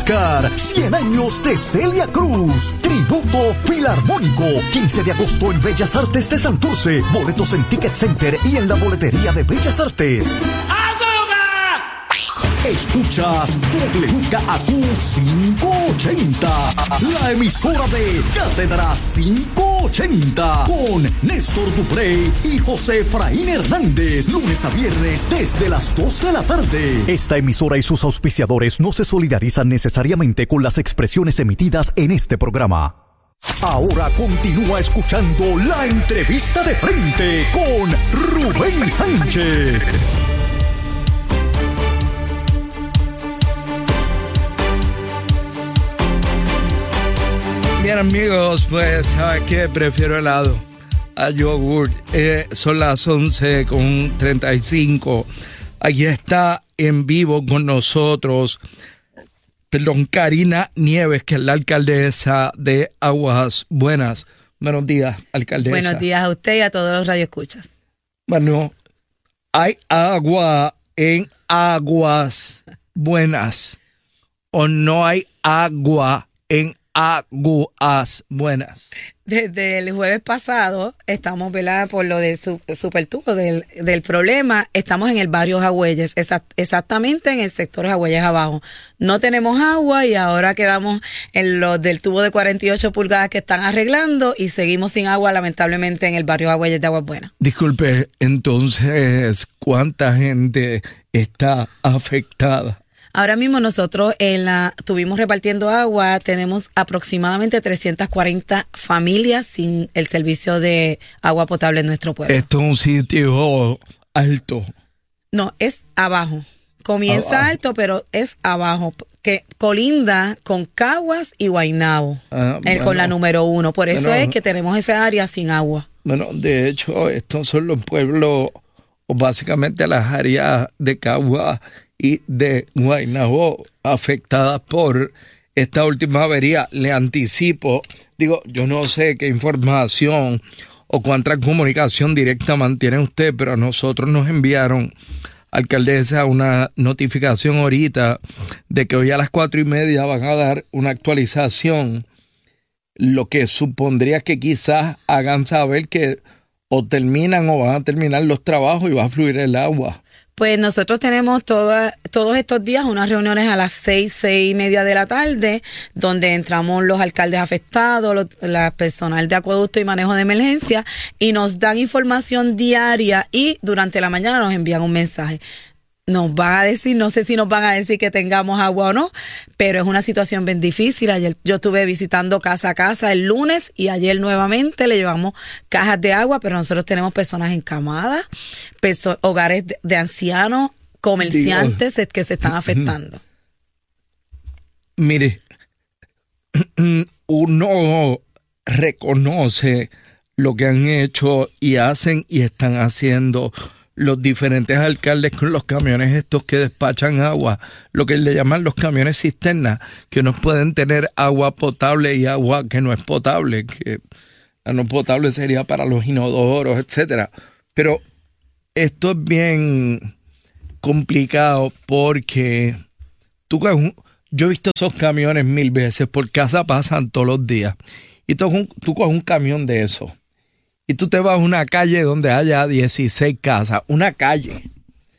Oscar, 100 años de Celia Cruz, tributo filarmónico, 15 de agosto en Bellas Artes de Santurce, boletos en Ticket Center y en la boletería de Bellas Artes. Escuchas WKAQ 580, la emisora de Cátedra 580, con Néstor Duprey y José Efraín Hernández, lunes a viernes desde las 2 de la tarde. Esta emisora y sus auspiciadores no se solidarizan necesariamente con las expresiones emitidas en este programa. Ahora continúa escuchando la entrevista de frente con Rubén Sánchez. Bien, amigos, pues, ¿sabes qué? Prefiero helado a yogur. Son las 11:35. Aquí está en vivo con nosotros, Karina Nieves, que es la alcaldesa de Aguas Buenas. Buenos días, alcaldesa. Buenos días a usted y a todos los radioescuchas. Bueno, ¿hay agua en Aguas Buenas o no hay agua en Aguas Buenas? Desde el jueves pasado estamos, ¿verdad?, por lo de Supertubo, del problema. Estamos en el barrio Jagüeyes, exactamente en el sector Jagüeyes abajo. No tenemos agua y ahora quedamos en los del tubo de 48 pulgadas que están arreglando y seguimos sin agua, lamentablemente, en el barrio Jagüeyes de Aguas Buenas. Disculpe, entonces, ¿cuánta gente está afectada? Ahora mismo nosotros estuvimos repartiendo agua, tenemos aproximadamente 340 familias sin el servicio de agua potable en nuestro pueblo. Esto es un sitio alto. No, es abajo. Comienza alto, pero es abajo, que colinda con Caguas y Guaynabo, con la número 1. Por eso es que tenemos esa área sin agua. Bueno, de hecho, estos son los pueblos, o básicamente las áreas de Caguas y de Guaynabo afectadas por esta última avería. Le anticipo, yo no sé qué información o cuánta comunicación directa mantiene usted, pero a nosotros nos enviaron, alcaldesa, una notificación ahorita de que hoy a las 4:30 van a dar una actualización, lo que supondría que quizás hagan saber que o terminan o van a terminar los trabajos y va a fluir el agua. Pues nosotros tenemos todos estos días unas reuniones a las 6:30 de la tarde, donde entramos los alcaldes afectados, la personal de acueducto y manejo de emergencia, y nos dan información diaria y durante la mañana nos envían un mensaje. Nos van a decir, no sé si nos van a decir que tengamos agua o no, pero es una situación bien difícil. Ayer yo estuve visitando casa a casa el lunes y ayer nuevamente le llevamos cajas de agua, pero nosotros tenemos personas encamadas, hogares de ancianos, comerciantes que se están afectando. Mire, uno reconoce lo que han hecho y hacen y están haciendo los diferentes alcaldes con los camiones estos que despachan agua, lo que le llaman los camiones cisternas, que nos pueden tener agua potable y agua que no es potable, que la no potable sería para los inodoros, etcétera. Pero esto es bien complicado porque yo he visto esos camiones 1000 veces, por casa pasan todos los días, y tú coges un camión de eso y tú te vas a una calle donde haya 16 casas, una calle,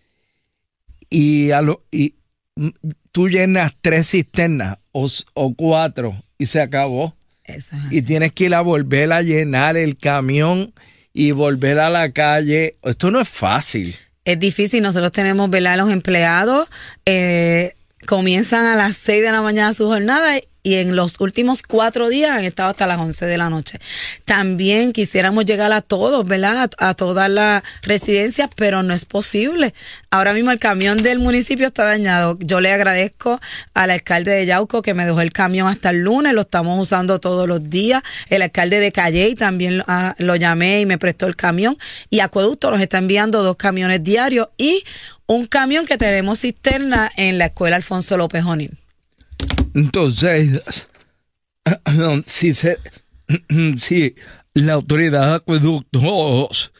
y tú llenas 3 cisternas o 4 y se acabó. Y tienes que ir a volver a llenar el camión y volver a la calle. Esto no es fácil. Es difícil. Nosotros tenemos, ¿verdad?, los empleados comienzan a las 6 de la mañana su jornada y en los últimos 4 días han estado hasta las 11 de la noche. También quisiéramos llegar a todos, ¿verdad?, a todas las residencias, pero no es posible. Ahora mismo el camión del municipio está dañado. Yo le agradezco al alcalde de Yauco que me dejó el camión hasta el lunes, lo estamos usando todos los días. El alcalde de Calley también lo llamé y me prestó el camión. Y Acueducto nos está enviando 2 camiones diarios y un camión que tenemos cisterna en la escuela Alfonso López O'Neill. Entonces, si la autoridad de acueductos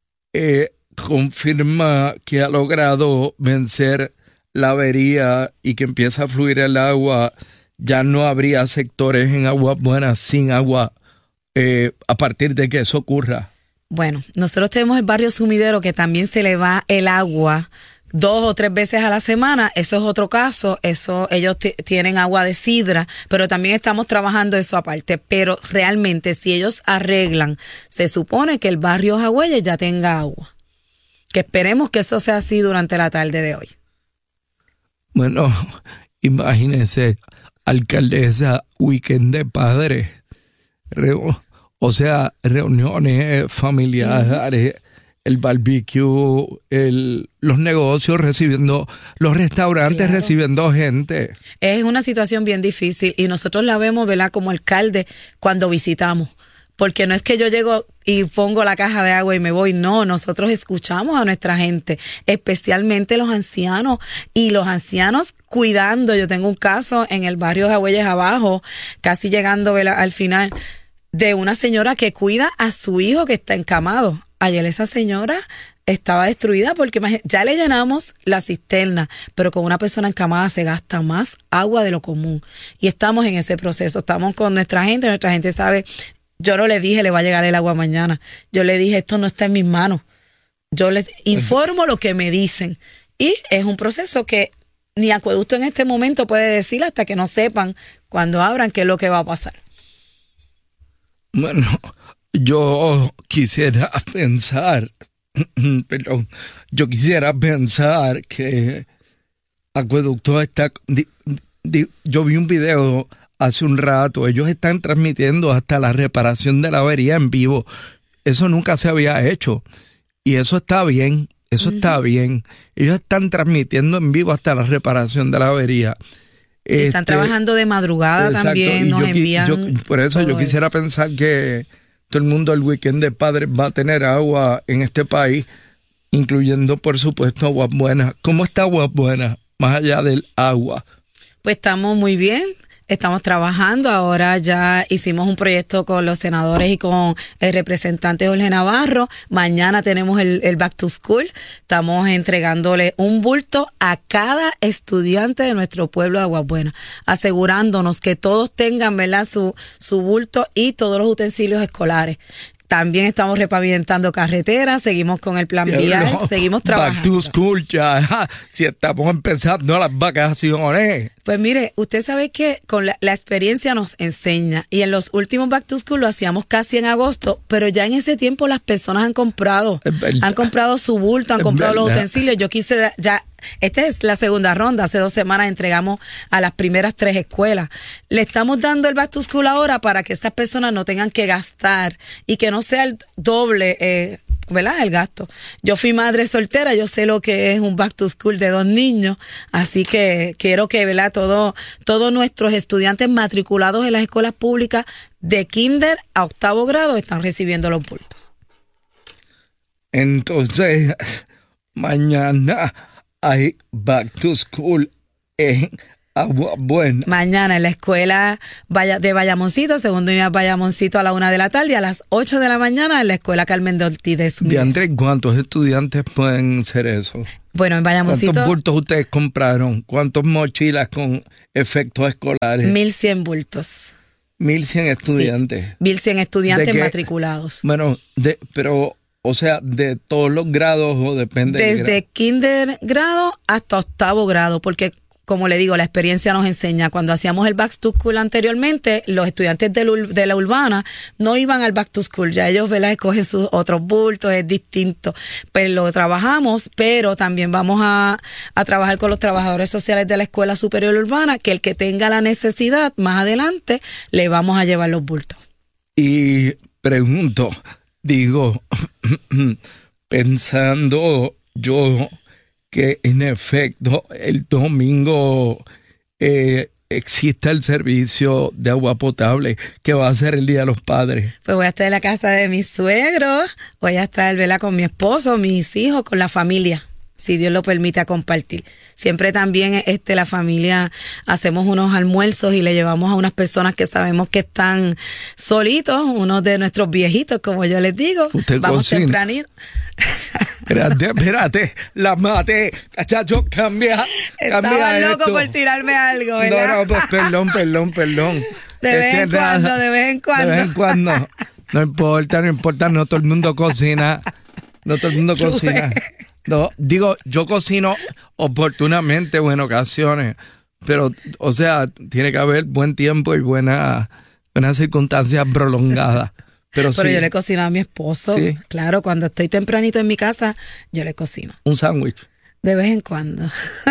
confirma que ha logrado vencer la avería y que empieza a fluir el agua ya no habría sectores en Aguas Buenas sin agua a partir de que eso ocurra. Bueno, nosotros tenemos el barrio Sumidero que también se le va el agua 2 o 3 veces a la semana. Eso es otro caso. Eso ellos tienen agua de sidra, pero también estamos trabajando eso aparte. Pero realmente si ellos arreglan, se supone que el barrio Jagüeyes ya tenga agua. Que esperemos que eso sea así durante la tarde de hoy. Bueno, imagínense, alcaldesa, weekend de padres, o sea, reuniones familiares, el barbecue, los negocios recibiendo, los restaurantes recibiendo gente. Es una situación bien difícil y nosotros la vemos, ¿verdad?, como alcalde cuando visitamos. Porque no es que yo llego y pongo la caja de agua y me voy, no, nosotros escuchamos a nuestra gente, especialmente los ancianos, y los ancianos cuidando. Yo tengo un caso en el barrio Jagüeyes abajo, casi llegando, ¿verdad?, al final, de una señora que cuida a su hijo que está encamado. Ayer esa señora estaba destruida porque ya le llenamos la cisterna, pero con una persona encamada se gasta más agua de lo común. Y estamos en ese proceso, estamos con nuestra gente sabe. Yo no le dije le va a llegar el agua mañana. Yo le dije esto no está en mis manos. Yo les informo lo que me dicen. Y es un proceso que ni Acueducto en este momento puede decir hasta que no sepan cuando abran qué es lo que va a pasar. Bueno, yo quisiera pensar, que Acueducto está... yo vi un video hace un rato, ellos están transmitiendo hasta la reparación de la avería en vivo. Eso nunca se había hecho. Y eso está bien, está bien. Ellos están transmitiendo en vivo hasta la reparación de la avería. Están trabajando de madrugada. Exacto. También, nos envían. Por eso yo quisiera pensar que todo el mundo el weekend de padres va a tener agua en este país, incluyendo, por supuesto, Aguas Buenas. ¿Cómo está Aguas Buenas, más allá del agua? Pues estamos muy bien. Estamos trabajando, ahora ya hicimos un proyecto con los senadores y con el representante Jorge Navarro. Mañana tenemos el Back to School. Estamos entregándole un bulto a cada estudiante de nuestro pueblo de Aguas Buenas, asegurándonos que todos tengan, ¿verdad?, su bulto y todos los utensilios escolares. También estamos repavimentando carreteras, seguimos con el plan vial, seguimos trabajando. Back to school ya, si estamos empezando las vacaciones. Pues mire, usted sabe que con la experiencia nos enseña, y en los últimos Back to School lo hacíamos casi en agosto, pero ya en ese tiempo las personas han comprado su bulto, han comprado los utensilios. Yo quise ya... Esta es la segunda ronda. Hace 2 semanas entregamos a las primeras 3 escuelas. Le estamos dando el Back to School ahora para que estas personas no tengan que gastar y que no sea el doble, ¿verdad?, el gasto. Yo fui madre soltera, yo sé lo que es un Back to School de 2 niños, así que quiero que, ¿verdad?, todos nuestros estudiantes matriculados en las escuelas públicas de kinder a 8º grado están recibiendo los bultos. Entonces, mañana hay Back to School en Aguas Buenas. Mañana en la escuela de Bayamoncito, segunda unidad Bayamoncito, a la 1 de la tarde, a las 8 de la mañana en la escuela Carmen de Ortiz de Sumidero. Diantre, ¿cuántos estudiantes pueden ser eso? Bueno, en Bayamoncito... ¿Cuántos bultos ustedes compraron? ¿Cuántas mochilas con efectos escolares? 1,100 bultos. 1,100 estudiantes. Sí, 1,100 estudiantes matriculados. Bueno, pero... O sea, de todos los grados o depende del grado. Desde kinder grado hasta 8º grado, porque como le digo, la experiencia nos enseña. Cuando hacíamos el Back to School anteriormente, los estudiantes de la urbana no iban al Back to School. Ya ellos, ¿verdad?, escogen sus otros bultos, es distinto. Pues lo trabajamos, pero también vamos a trabajar con los trabajadores sociales de la Escuela Superior Urbana, que el que tenga la necesidad, más adelante, le vamos a llevar los bultos. Y pregunto... Digo, pensando yo que en efecto el domingo exista el servicio de agua potable, que va a ser el Día de los Padres. Pues voy a estar en la casa de mis suegros, voy a estar, ¿verdad?, con mi esposo, mis hijos, con la familia, si Dios lo permite, a compartir. Siempre también la familia hacemos unos almuerzos y le llevamos a unas personas que sabemos que están solitos, unos de nuestros viejitos, como yo les digo. ¿Usted vamos cocina? Tempranito. Espérate, la maté. Chacho, cambia Estaba loco esto. por tirarme algo, ¿verdad? No, pues perdón. De vez en cuando. No importa, no todo el mundo cocina. No, digo, yo cocino oportunamente o en ocasiones, pero, o sea, tiene que haber buen tiempo y buenas circunstancias prolongadas. Pero sí, yo le cocino a mi esposo. Sí. Claro, cuando estoy tempranito en mi casa, yo le cocino. Un sándwich. De vez en cuando.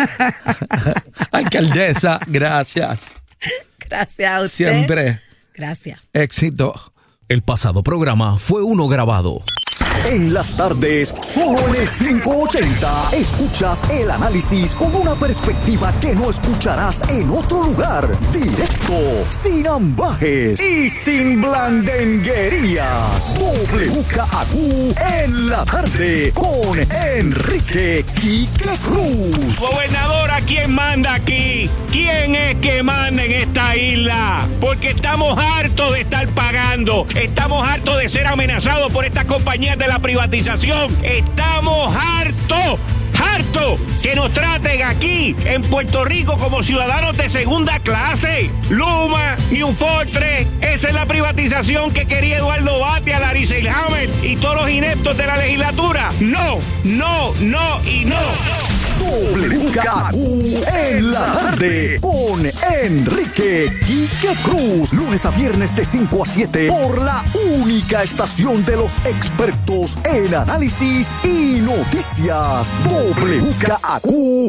Alcaldesa, gracias. Gracias a usted. Siempre. Gracias. Éxito. El pasado programa fue uno grabado. En las tardes, solo en el 580, escuchas el análisis con una perspectiva que no escucharás en otro lugar. Directo, sin ambajes y sin blandenguerías. WKAQ en la tarde con Enrique Quique Cruz. Gobernadora, ¿quién manda aquí? ¿Quién es que manda en esta isla? Porque estamos hartos de estar pagando. Estamos hartos de ser amenazados por estas compañías de la privatización. Estamos hartos que nos traten aquí en Puerto Rico como ciudadanos de segunda clase. Luma, New Fortress, esa es la privatización que quería Eduardo Batia, Larry Selhammer y todos los ineptos de la legislatura. No y no. WKAQ en la tarde con Enrique Quique Cruz. Lunes a viernes de 5 a 7 por la única estación de los expertos en análisis y noticias. WKAQ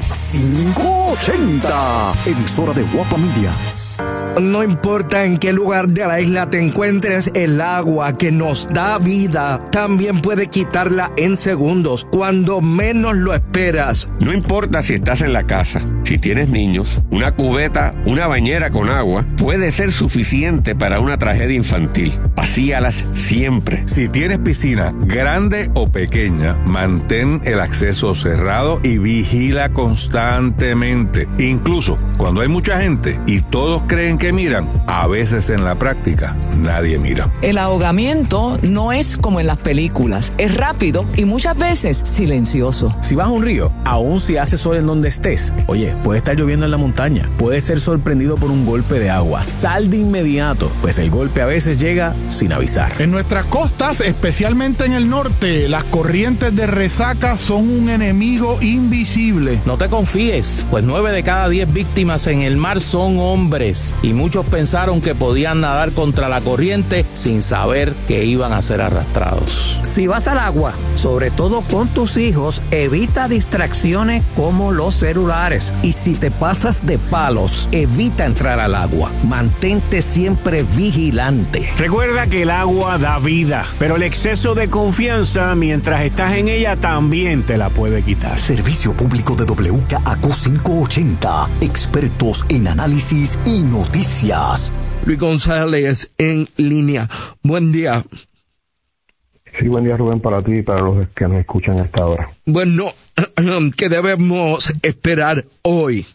580. Emisora de Guapa Media. No importa en qué lugar de la isla te encuentres, el agua que nos da vida también puede quitarla en segundos, cuando menos lo esperas. No importa si estás en la casa, si tienes niños, una cubeta, una bañera con agua puede ser suficiente para una tragedia infantil. Vacíalas siempre. Si tienes piscina, grande o pequeña, mantén el acceso cerrado y vigila constantemente. Incluso cuando hay mucha gente y todos creen que miran, a veces en la práctica nadie mira. El ahogamiento no es como en las películas, es rápido y muchas veces silencioso. Si vas a un río, aun si hace sol en donde estés, oye, puede estar lloviendo en la montaña, puedes ser sorprendido por un golpe de agua. Sal de inmediato, pues el golpe a veces llega sin avisar. En nuestras costas, especialmente en el norte, las corrientes de resaca son un enemigo invisible. No te confíes, pues 9 de cada 10 víctimas en el mar son hombres y muchos pensaron que podían nadar contra la corriente sin saber que iban a ser arrastrados. Si vas al agua, sobre todo con tus hijos, evita distracciones como los celulares. Y si te pasas de palos, evita entrar al agua. Mantente siempre vigilante. Recuerda que el agua da vida, pero el exceso de confianza mientras estás en ella también te la puede quitar. Servicio público de WKAQ 580. Expertos en análisis y noticias. Luis González en línea. Buen día. Sí, buen día, Rubén, para ti y para los que nos escuchan a esta hora. Bueno, ¿qué debemos esperar hoy?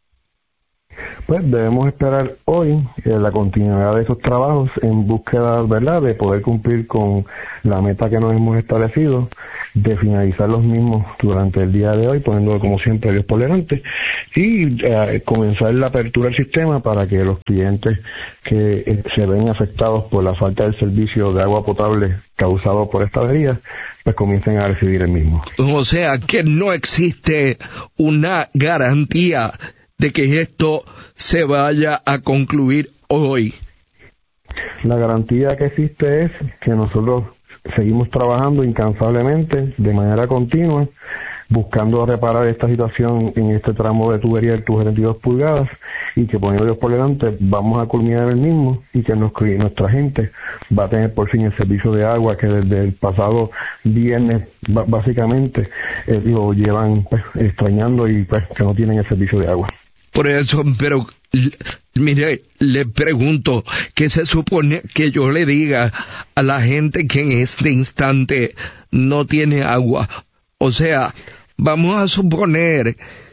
Pues debemos esperar hoy la continuidad de esos trabajos en búsqueda, ¿verdad?, de poder cumplir con la meta que nos hemos establecido, de finalizar los mismos durante el día de hoy, poniendo como siempre Dios por delante, y comenzar la apertura del sistema para que los clientes que se ven afectados por la falta del servicio de agua potable causado por esta avería, pues comiencen a recibir el mismo. O sea, que no existe una garantía de que esto se vaya a concluir hoy. La garantía que existe es que nosotros seguimos trabajando incansablemente, de manera continua, buscando reparar esta situación en este tramo de tubería de 72 pulgadas, y que poniendo Dios por delante vamos a culminar el mismo, y que nuestra gente va a tener por fin el servicio de agua que desde el pasado viernes básicamente lo llevan extrañando, y pues que no tienen el servicio de agua. Por eso, pero mire, le pregunto, ¿qué se supone que yo le diga a la gente que en este instante no tiene agua? O sea, vamos a suponer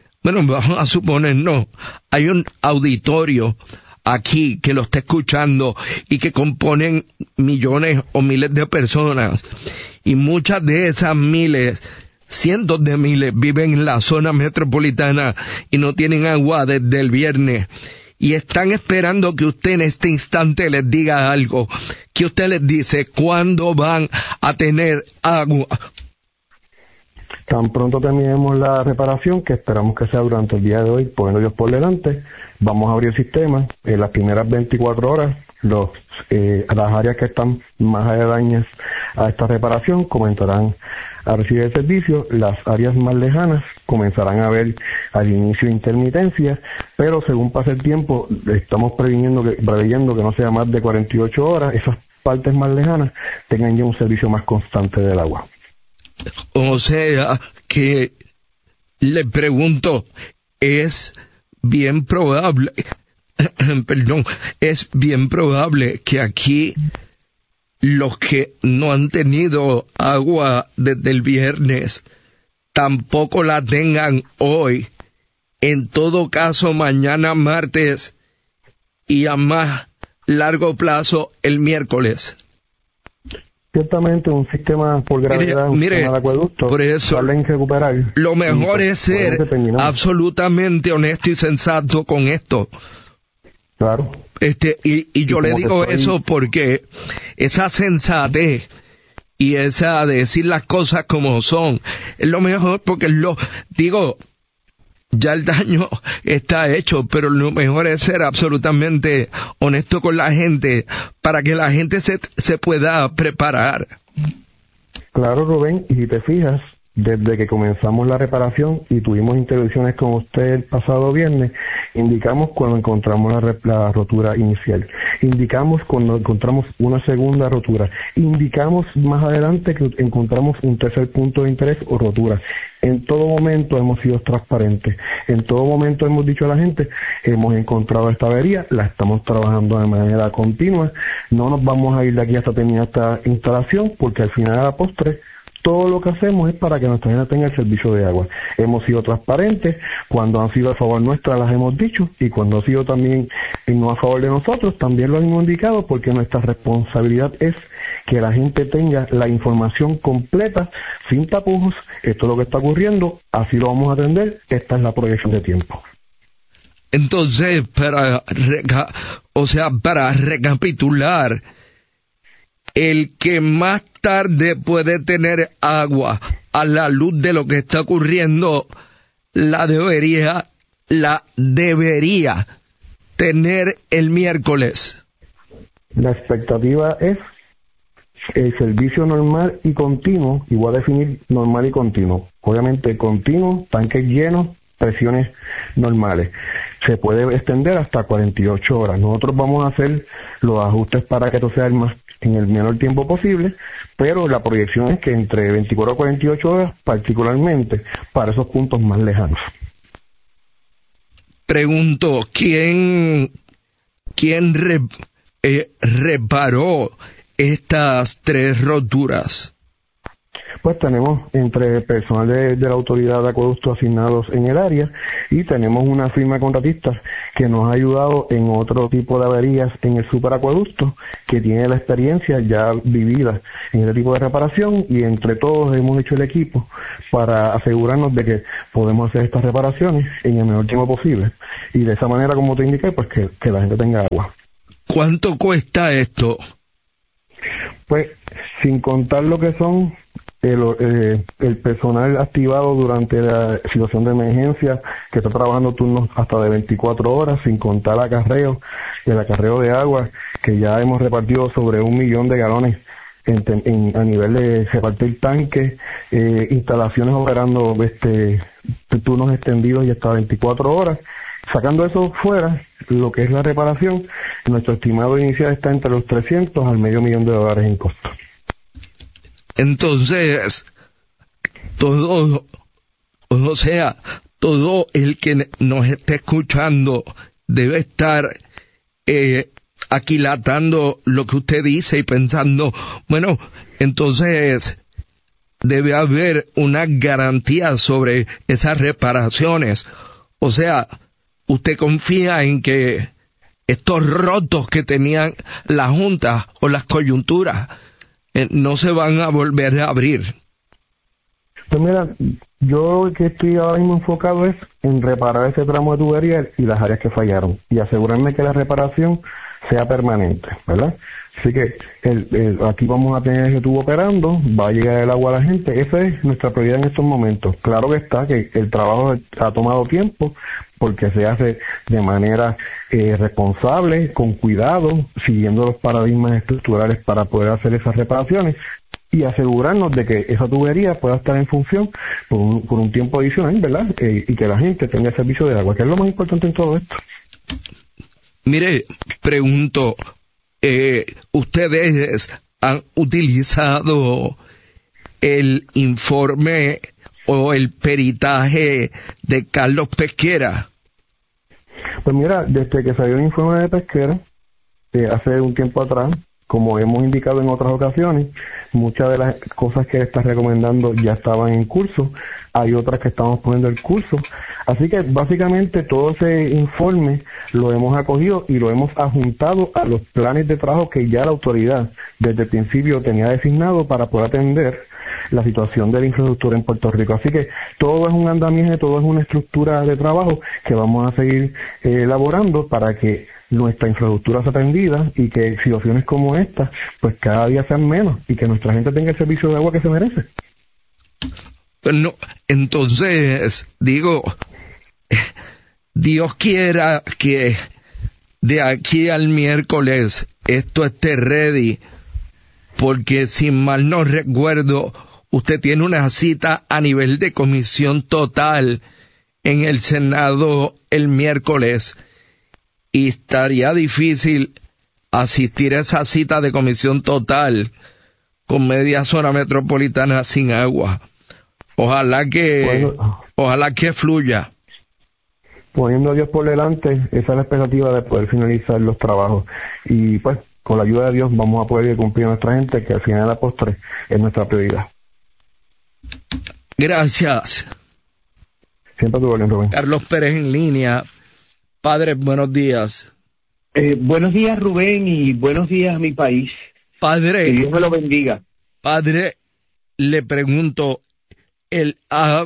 no, hay un auditorio aquí que lo está escuchando y que componen millones o miles de personas, y muchas de esas miles, cientos de miles, viven en la zona metropolitana y no tienen agua desde el viernes. Y están esperando que usted en este instante les diga algo. ¿Qué usted les dice? ¿Cuándo van a tener agua? Tan pronto terminemos la reparación, que esperamos que sea durante el día de hoy, poniendo Dios por delante, vamos a abrir el sistema. En las primeras 24 horas, las áreas que están más aledañas a esta reparación comenzarán a recibir el servicio. Las áreas más lejanas comenzarán a ver al inicio intermitencia, pero según pase el tiempo, estamos preveyendo que no sea más de 48 horas, esas partes más lejanas tengan ya un servicio más constante del agua. O sea, que le pregunto, es bien probable que aquí los que no han tenido agua desde el viernes tampoco la tengan hoy, en todo caso mañana martes y a más largo plazo el miércoles. Ciertamente un sistema por gravedad, un sistema de acueducto, por eso, salen recuperar. Lo mejor es ser absolutamente honesto y sensato con esto. Claro. Y yo le digo eso porque esa sensatez y esa de decir las cosas como son es lo mejor, porque ya el daño está hecho, pero lo mejor es ser absolutamente honesto con la gente para que la gente se pueda preparar. Claro, Rubén, y si te fijas, desde que comenzamos la reparación y tuvimos intervenciones con usted el pasado viernes, indicamos cuando encontramos la rotura inicial, indicamos cuando encontramos una segunda rotura, indicamos más adelante que encontramos un tercer punto de interés o rotura. En todo momento hemos sido transparentes, en todo momento hemos dicho a la gente, hemos encontrado esta avería, la estamos trabajando de manera continua, no nos vamos a ir de aquí hasta terminar esta instalación, porque al final de la postre, todo lo que hacemos es para que nuestra gente tenga el servicio de agua. Hemos sido transparentes, cuando han sido a favor nuestra las hemos dicho, y cuando ha sido también no a favor de nosotros, también lo hemos indicado, porque nuestra responsabilidad es que la gente tenga la información completa, sin tapujos. Esto es lo que está ocurriendo, así lo vamos a atender, esta es la proyección de tiempo. Entonces, para recapitular, el que más tarde puede tener agua a la luz de lo que está ocurriendo, la debería tener el miércoles. La expectativa es el servicio normal y continuo, y voy a definir normal y continuo. Obviamente continuo, tanques llenos, presiones normales. Se puede extender hasta 48 horas. Nosotros vamos a hacer los ajustes para que esto sea en el menor tiempo posible, pero la proyección es que entre 24 a 48 horas, particularmente para esos puntos más lejanos. Pregunto, ¿quién reparó estas 3 roturas? Pues tenemos entre personal de la autoridad de acueducto asignados en el área, y tenemos una firma contratista que nos ha ayudado en otro tipo de averías en el superacueducto, que tiene la experiencia ya vivida en este tipo de reparación, y entre todos hemos hecho el equipo para asegurarnos de que podemos hacer estas reparaciones en el menor tiempo posible, y de esa manera, como te indiqué, pues que la gente tenga agua. ¿Cuánto cuesta esto? Pues sin contar lo que son el personal activado durante la situación de emergencia, que está trabajando turnos hasta de 24 horas, sin contar el acarreo de agua, que ya hemos repartido sobre 1 millón de galones a nivel de repartir tanques, instalaciones operando turnos extendidos y hasta 24 horas. Sacando eso fuera, lo que es la reparación, nuestro estimado inicial está entre los 300 al $500,000 en costo. Entonces, todo el que nos esté escuchando debe estar aquilatando lo que usted dice y pensando, bueno, entonces debe haber una garantía sobre esas reparaciones. O sea, usted confía en que estos rotos que tenían la Junta o las coyunturas no se van a volver a abrir. Pues mira, yo que estoy ahora mismo enfocado es en reparar ese tramo de tubería y las áreas que fallaron y asegurarme que la reparación sea permanente, ¿verdad? Así que aquí vamos a tener ese tubo operando, va a llegar el agua a la gente. Esa es nuestra prioridad en estos momentos. Claro que está, que el trabajo ha tomado tiempo porque se hace de manera responsable, con cuidado, siguiendo los paradigmas estructurales para poder hacer esas reparaciones y asegurarnos de que esa tubería pueda estar en función por un tiempo adicional, ¿verdad? Y que la gente tenga servicio de agua, que es lo más importante en todo esto. Mire, pregunto, ¿ustedes han utilizado el informe o el peritaje de Carlos Pesquera? Pues mira, desde que salió el informe de Pesquera, hace un tiempo atrás, como hemos indicado en otras ocasiones, muchas de las cosas que está recomendando ya estaban en curso, hay otras que estamos poniendo en curso, así que básicamente todo ese informe lo hemos acogido y lo hemos adjuntado a los planes de trabajo que ya la autoridad desde el principio tenía designado para poder atender la situación de la infraestructura en Puerto Rico. Así que todo es un andamiaje, todo es una estructura de trabajo que vamos a seguir elaborando para que nuestra infraestructura sea atendida y que situaciones como esta pues cada día sean menos y que nuestra gente tenga el servicio de agua que se merece. No, entonces, digo, Dios quiera que de aquí al miércoles esto esté ready, porque si mal no recuerdo, usted tiene una cita a nivel de comisión total en el Senado el miércoles y estaría difícil asistir a esa cita de comisión total con media zona metropolitana sin agua. Ojalá que fluya. Poniendo a Dios por delante, esa es la expectativa de poder finalizar los trabajos. Y pues, con la ayuda de Dios, vamos a poder cumplir a nuestra gente, que al final de la postre es nuestra prioridad. Gracias. Siempre tu orden, Rubén. Carlos Pérez en línea. Padre, buenos días. Buenos días, Rubén, y buenos días a mi país. Padre. Que Dios me lo bendiga. Padre, le pregunto, el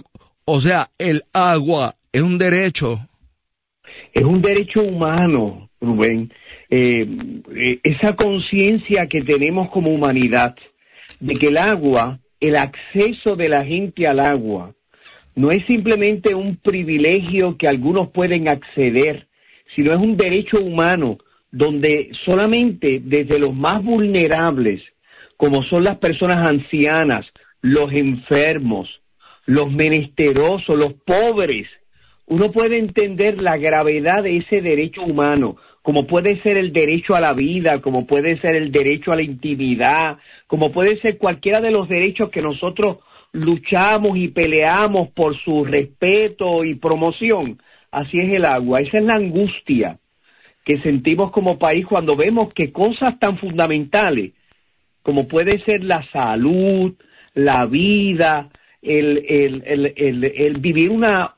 agua es un derecho. Es un derecho humano, Rubén. Esa conciencia que tenemos como humanidad de que el agua, el acceso de la gente al agua, no es simplemente un privilegio que algunos pueden acceder, sino es un derecho humano donde solamente desde los más vulnerables, como son las personas ancianas, los enfermos, los menesterosos, los pobres, uno puede entender la gravedad de ese derecho humano, como puede ser el derecho a la vida, como puede ser el derecho a la intimidad, como puede ser cualquiera de los derechos que nosotros luchamos y peleamos por su respeto y promoción. Así es el agua, esa es la angustia que sentimos como país cuando vemos que cosas tan fundamentales como puede ser la salud, la vida, el vivir una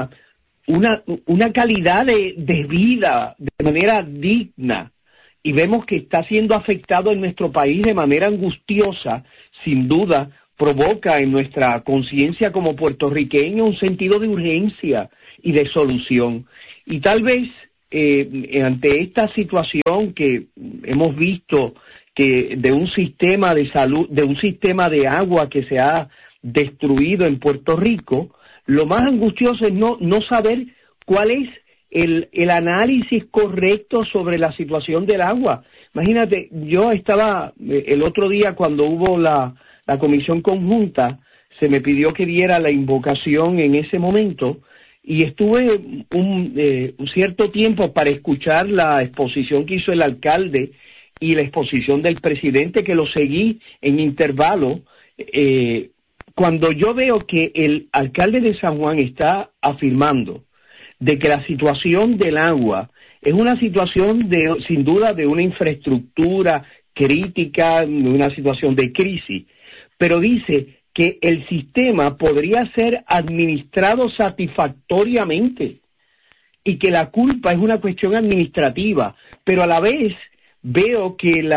calidad de vida de manera digna, y vemos que está siendo afectado en nuestro país de manera angustiosa, sin duda provoca en nuestra conciencia como puertorriqueños un sentido de urgencia y de solución. Y tal vez ante esta situación que hemos visto que de un sistema de salud, de un sistema de agua que se ha destruido en Puerto Rico, lo más angustioso es no saber cuál es el análisis correcto sobre la situación del agua. Imagínate, yo estaba el otro día cuando hubo la comisión conjunta, se me pidió que diera la invocación en ese momento y estuve un cierto tiempo para escuchar la exposición que hizo el alcalde y la exposición del presidente, que lo seguí en intervalo. Cuando yo veo que el alcalde de San Juan está afirmando de que la situación del agua es una situación sin duda de una infraestructura crítica, de una situación de crisis, pero dice que el sistema podría ser administrado satisfactoriamente y que la culpa es una cuestión administrativa, pero a la vez veo que la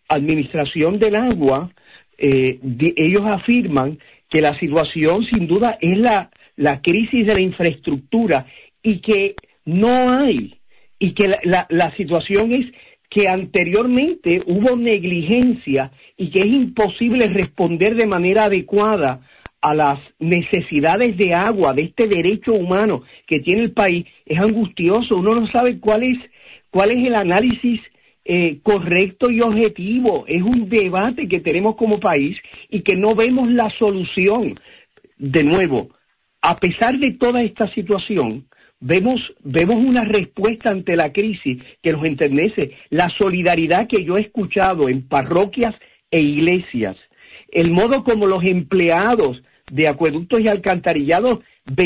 Administración del Agua, ellos afirman que la situación sin duda es la crisis de la infraestructura y que no hay, y que la situación es que anteriormente hubo negligencia y que es imposible responder de manera adecuada a las necesidades de agua, de este derecho humano que tiene el país. Es angustioso, uno no sabe cuál es el análisis correcto y objetivo. Es un debate que tenemos como país y que no vemos la solución. De nuevo, a pesar de toda esta situación, vemos una respuesta ante la crisis que nos enternece. La solidaridad que yo he escuchado en parroquias e iglesias, el modo como los empleados de acueductos y alcantarillados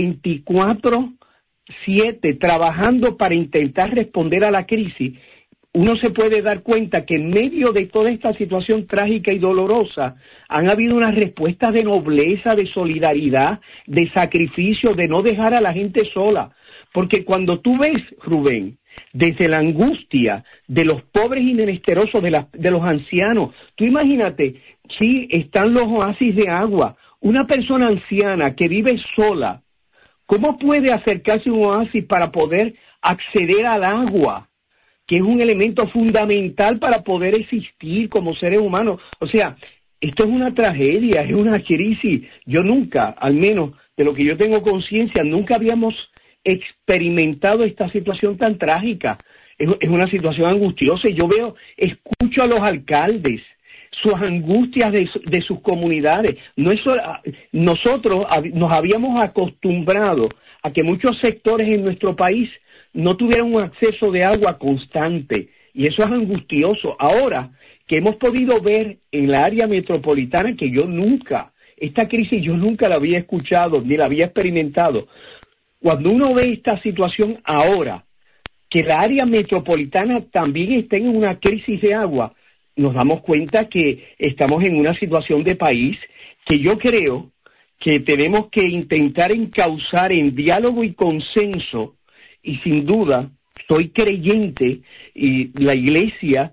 24/7 trabajando para intentar responder a la crisis, uno se puede dar cuenta que en medio de toda esta situación trágica y dolorosa han habido unas respuestas de nobleza, de solidaridad, de sacrificio, de no dejar a la gente sola. Porque cuando tú ves, Rubén, desde la angustia de los pobres y menesterosos, de los ancianos, tú imagínate, sí, están los oasis de agua. Una persona anciana que vive sola, ¿cómo puede acercarse a un oasis para poder acceder al agua, que es un elemento fundamental para poder existir como seres humanos? O sea, esto es una tragedia, es una crisis. Yo nunca, al menos de lo que yo tengo conciencia, nunca habíamos experimentado esta situación tan trágica. Es una situación angustiosa y yo escucho a los alcaldes, sus angustias de sus comunidades. Nosotros nos habíamos acostumbrado a que muchos sectores en nuestro país no tuvieran un acceso de agua constante y eso es angustioso. Ahora que hemos podido ver en la área metropolitana que esta crisis yo nunca la había escuchado ni la había experimentado. Cuando uno ve esta situación ahora, que la área metropolitana también está en una crisis de agua, nos damos cuenta que estamos en una situación de país que yo creo que tenemos que intentar encauzar en diálogo y consenso, y sin duda soy creyente y la Iglesia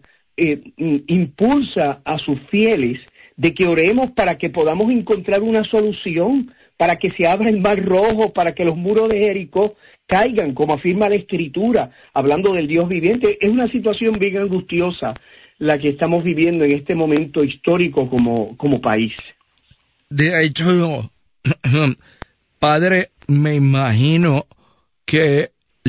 impulsa a sus fieles de que oremos para que podamos encontrar una solución, para que se abra el Mar Rojo, para que los muros de Jericó caigan, como afirma la Escritura, hablando del Dios viviente. Es una situación bien angustiosa la que estamos viviendo en este momento histórico como país. De hecho, padre, me imagino que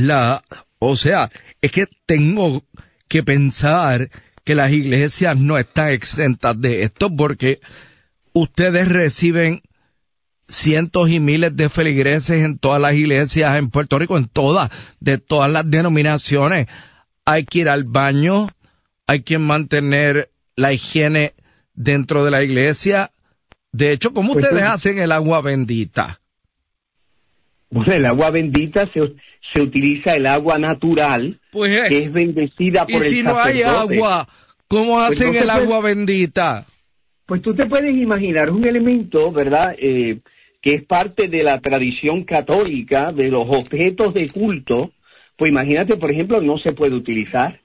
es que tengo que pensar que las iglesias no están exentas de esto, porque ustedes reciben cientos y miles de feligreses en todas las iglesias en Puerto Rico, de todas las denominaciones. Hay que ir al baño, hay que mantener la higiene dentro de la iglesia. De hecho, ¿cómo ustedes hacen el agua bendita? Bueno, el agua bendita se utiliza el agua natural, que es bendecida por el sacerdote. Y si no hay agua, ¿cómo hacen el agua bendita? Pues tú te puedes imaginar un elemento, ¿verdad?, que es parte de la tradición católica, de los objetos de culto. Pues imagínate, por ejemplo, no se puede utilizar.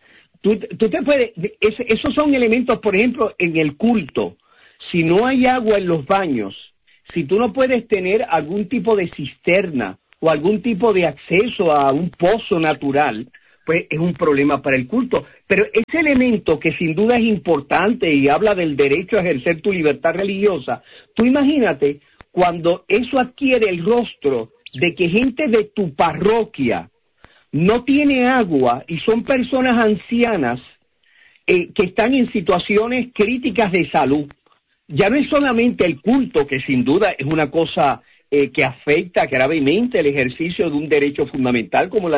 Esos son elementos, por ejemplo, en el culto. Si no hay agua en los baños, si tú no puedes tener algún tipo de cisterna o algún tipo de acceso a un pozo natural, pues es un problema para el culto. Pero ese elemento que sin duda es importante y habla del derecho a ejercer tu libertad religiosa, tú imagínate cuando eso adquiere el rostro de que gente de tu parroquia no tiene agua y son personas ancianas que están en situaciones críticas de salud. Ya no es solamente el culto, que sin duda es una cosa que afecta gravemente el ejercicio de un derecho fundamental como la